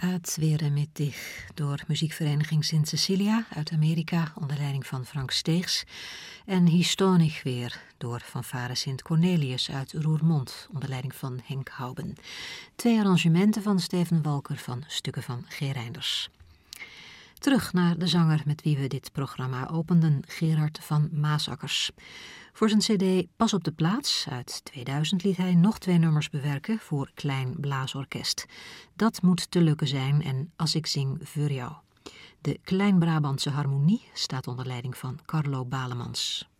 Het weer met dich door muziekvereniging Sint Cecilia uit Amerika onder leiding van Frank Steegs en Histonig weer door fanfare Sint Cornelius uit Roermond onder leiding van Henk Houben. 2 arrangementen van Steven Walker van stukken van G. Reinders. Terug naar de zanger met wie we dit programma openden, Gerard van Maasakkers. Voor zijn cd Pas op de plaats uit 2000 liet hij nog 2 nummers bewerken voor klein blaasorkest. Dat moet te lukken zijn en Als ik zing voor jou. De Klein-Brabantse harmonie staat onder leiding van Carlo Balemans.